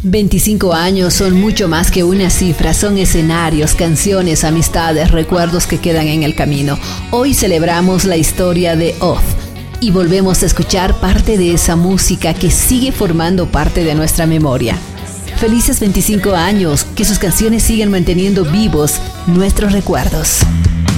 25 años son mucho más que una cifra, son escenarios, canciones, amistades, recuerdos que quedan en el camino. Hoy celebramos la historia de Oz y volvemos a escuchar parte de esa música que sigue formando parte de nuestra memoria. Felices 25 años, que sus canciones sigan manteniendo vivos nuestros recuerdos.